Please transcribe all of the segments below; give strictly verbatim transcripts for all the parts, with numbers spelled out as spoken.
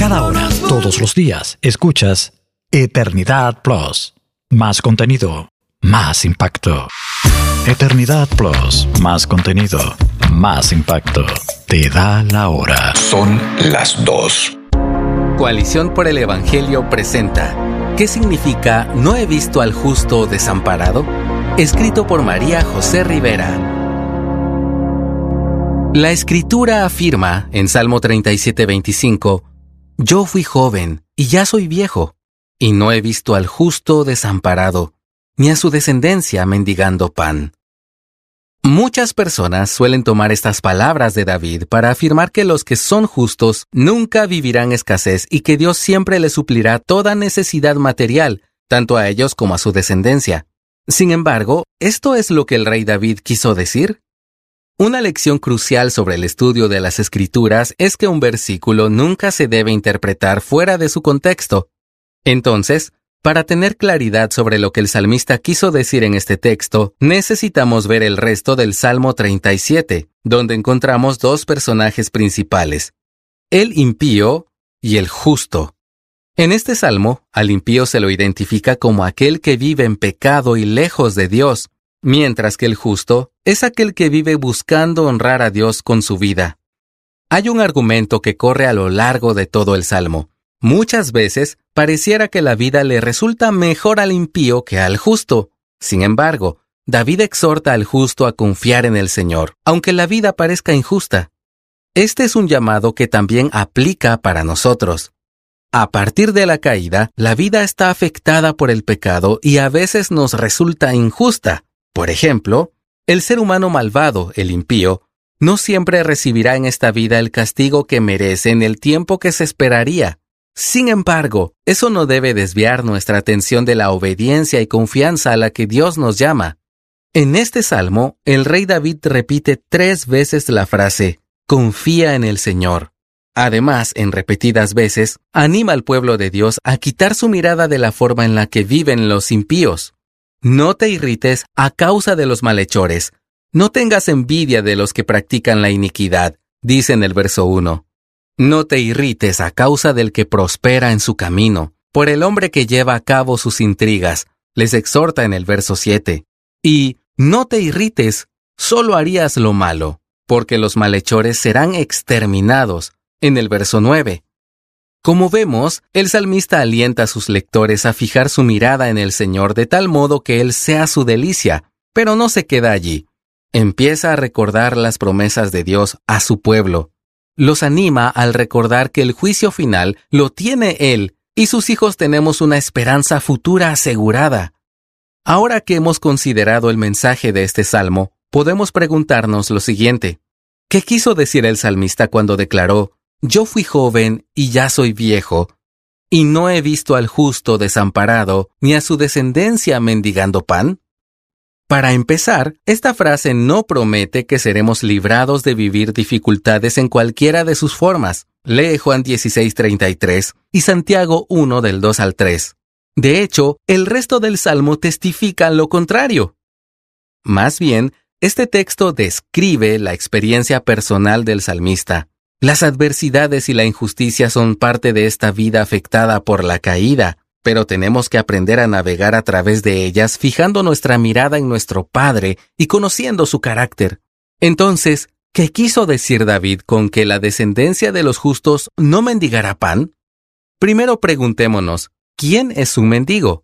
Cada hora, todos los días, escuchas Eternidad Plus. Más contenido, más impacto. Eternidad Plus, más contenido, más impacto. Te da la hora. Son las dos. Coalición por el Evangelio presenta ¿Qué significa no he visto al justo desamparado? Escrito por María José Rivera. La Escritura afirma en Salmo treinta y siete, veinticinco: Yo fui joven y ya soy viejo, y no he visto al justo desamparado, ni a su descendencia mendigando pan. Muchas personas suelen tomar estas palabras de David para afirmar que los que son justos nunca vivirán escasez y que Dios siempre les suplirá toda necesidad material, tanto a ellos como a su descendencia. Sin embargo, ¿esto es lo que el rey David quiso decir? Una lección crucial sobre el estudio de las Escrituras es que un versículo nunca se debe interpretar fuera de su contexto. Entonces, para tener claridad sobre lo que el salmista quiso decir en este texto, necesitamos ver el resto del Salmo treinta y siete, donde encontramos dos personajes principales: el impío y el justo. En este salmo, al impío se lo identifica como aquel que vive en pecado y lejos de Dios, mientras que el justo es aquel que vive buscando honrar a Dios con su vida. Hay un argumento que corre a lo largo de todo el salmo. Muchas veces pareciera que la vida le resulta mejor al impío que al justo. Sin embargo, David exhorta al justo a confiar en el Señor, aunque la vida parezca injusta. Este es un llamado que también aplica para nosotros. A partir de la caída, la vida está afectada por el pecado y a veces nos resulta injusta. Por ejemplo, el ser humano malvado, el impío, no siempre recibirá en esta vida el castigo que merece en el tiempo que se esperaría. Sin embargo, eso no debe desviar nuestra atención de la obediencia y confianza a la que Dios nos llama. En este salmo, el rey David repite tres veces la frase, confía en el Señor. Además, en repetidas veces, anima al pueblo de Dios a quitar su mirada de la forma en la que viven los impíos. No te irrites a causa de los malhechores. No tengas envidia de los que practican la iniquidad, dice en el verso uno. No te irrites a causa del que prospera en su camino, por el hombre que lleva a cabo sus intrigas, les exhorta en el verso siete. Y no te irrites, solo harías lo malo, porque los malhechores serán exterminados, en el verso nueve. Como vemos, el salmista alienta a sus lectores a fijar su mirada en el Señor de tal modo que Él sea su delicia, pero no se queda allí. Empieza a recordar las promesas de Dios a su pueblo. Los anima al recordar que el juicio final lo tiene Él y sus hijos tenemos una esperanza futura asegurada. Ahora que hemos considerado el mensaje de este salmo, podemos preguntarnos lo siguiente: ¿qué quiso decir el salmista cuando declaró, yo fui joven y ya soy viejo, y no he visto al justo desamparado ni a su descendencia mendigando pan? Para empezar, esta frase no promete que seremos librados de vivir dificultades en cualquiera de sus formas. Lee Juan dieciséis, treinta y tres y Santiago uno del dos al tres. De hecho, el resto del salmo testifica lo contrario. Más bien, este texto describe la experiencia personal del salmista. Las adversidades y la injusticia son parte de esta vida afectada por la caída, pero tenemos que aprender a navegar a través de ellas fijando nuestra mirada en nuestro Padre y conociendo su carácter. Entonces, ¿qué quiso decir David con que la descendencia de los justos no mendigará pan? Primero preguntémonos, ¿quién es un mendigo?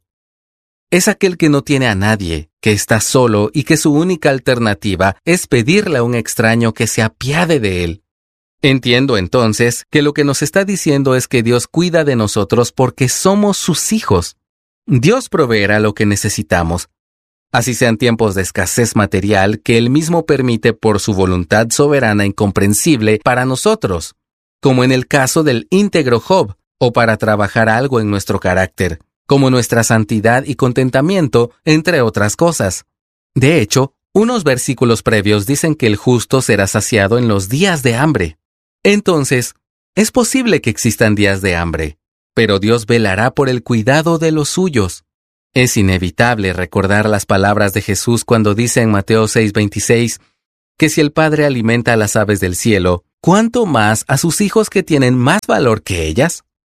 Es aquel que no tiene a nadie, que está solo y que su única alternativa es pedirle a un extraño que se apiade de él. Entiendo entonces que lo que nos está diciendo es que Dios cuida de nosotros porque somos sus hijos. Dios proveerá lo que necesitamos, así sean tiempos de escasez material que Él mismo permite por su voluntad soberana e incomprensible para nosotros, como en el caso del íntegro Job, o para trabajar algo en nuestro carácter, como nuestra santidad y contentamiento, entre otras cosas. De hecho, unos versículos previos dicen que el justo será saciado en los días de hambre. Entonces, es posible que existan días de hambre, pero Dios velará por el cuidado de los suyos. Es inevitable recordar las palabras de Jesús cuando dice en Mateo seis, veintiséis, que si el Padre alimenta a las aves del cielo, ¿cuánto más a sus hijos que tienen más valor que ellas?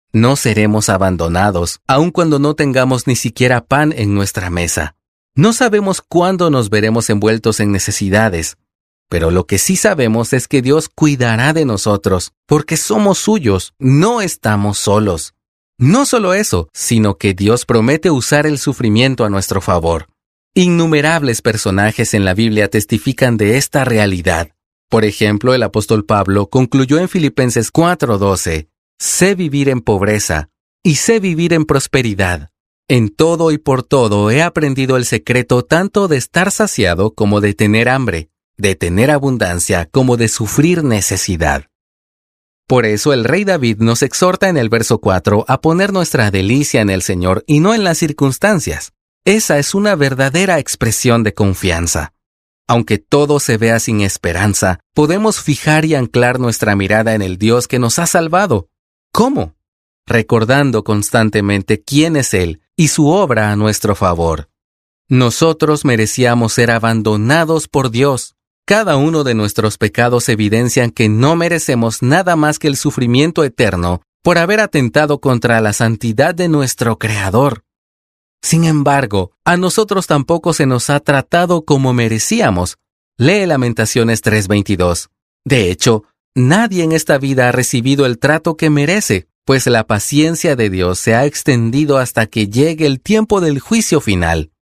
No seremos abandonados, aun cuando no tengamos ni siquiera pan en nuestra mesa. No sabemos cuándo nos veremos envueltos en necesidades, pero lo que sí sabemos es que Dios cuidará de nosotros, porque somos suyos, no estamos solos. No solo eso, sino que Dios promete usar el sufrimiento a nuestro favor. Innumerables personajes en la Biblia testifican de esta realidad. Por ejemplo, el apóstol Pablo concluyó en Filipenses cuatro doce, «Sé vivir en pobreza y sé vivir en prosperidad. En todo y por todo he aprendido el secreto tanto de estar saciado como de tener hambre, de tener abundancia como de sufrir necesidad». Por eso el rey David nos exhorta en el verso cuatro a poner nuestra delicia en el Señor y no en las circunstancias. Esa es una verdadera expresión de confianza. Aunque todo se vea sin esperanza, podemos fijar y anclar nuestra mirada en el Dios que nos ha salvado. ¿Cómo? Recordando constantemente quién es Él y su obra a nuestro favor. Nosotros merecíamos ser abandonados por Dios. Cada uno de nuestros pecados evidencian que no merecemos nada más que el sufrimiento eterno por haber atentado contra la santidad de nuestro Creador. Sin embargo, a nosotros tampoco se nos ha tratado como merecíamos. Lee Lamentaciones tres veintidós. De hecho, nadie en esta vida ha recibido el trato que merece, pues la paciencia de Dios se ha extendido hasta que llegue el tiempo del juicio final.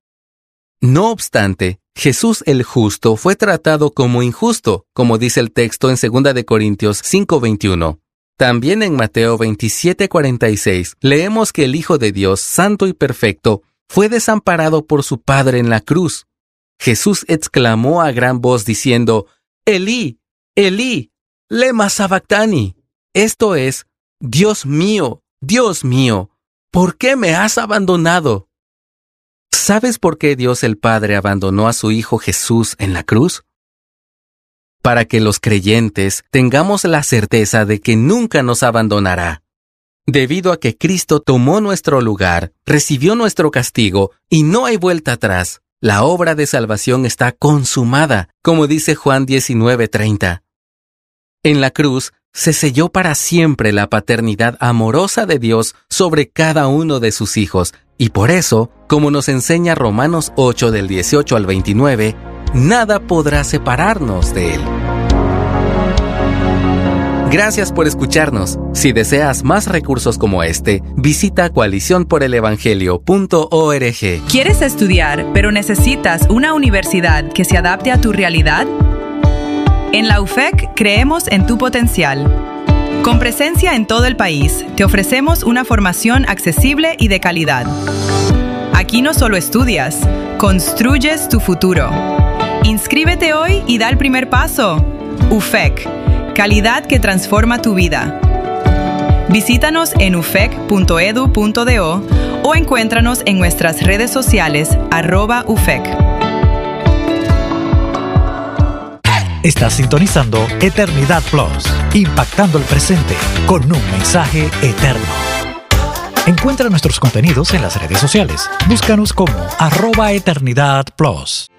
No obstante, Jesús el justo fue tratado como injusto, como dice el texto en segunda de Corintios cinco veintiuno. También en Mateo veintisiete cuarenta y seis leemos que el Hijo de Dios, santo y perfecto, fue desamparado por su Padre en la cruz. Jesús exclamó a gran voz diciendo, «Elí, Elí, lema sabactani». Esto es, «Dios mío, Dios mío, ¿por qué me has abandonado?» ¿Sabes por qué Dios el Padre abandonó a su Hijo Jesús en la cruz? Para que los creyentes tengamos la certeza de que nunca nos abandonará. Debido a que Cristo tomó nuestro lugar, recibió nuestro castigo y no hay vuelta atrás, la obra de salvación está consumada, como dice Juan diecinueve treinta. En la cruz se selló para siempre la paternidad amorosa de Dios sobre cada uno de sus hijos, y por eso, como nos enseña Romanos ocho del dieciocho al veintinueve, nada podrá separarnos de Él. Gracias por escucharnos. Si deseas más recursos como este, visita coalición por el evangelio punto org. ¿Quieres estudiar, pero necesitas una universidad que se adapte a tu realidad? En la U F E C creemos en tu potencial. Con presencia en todo el país, te ofrecemos una formación accesible y de calidad. Aquí no solo estudias, construyes tu futuro. Inscríbete hoy y da el primer paso. U F E C, calidad que transforma tu vida. Visítanos en u f e c punto e d u punto d o o encuéntranos en nuestras redes sociales arroba U F E C. Estás sintonizando Eternidad Plus, impactando el presente con un mensaje eterno. Encuentra nuestros contenidos en las redes sociales. Búscanos como arroba Eternidad Plus.